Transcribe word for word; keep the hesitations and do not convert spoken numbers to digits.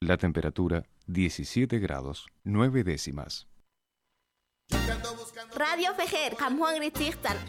La temperatura diecisiete grados nueve décimas. Radio Fejer, Juan Gritzigtan,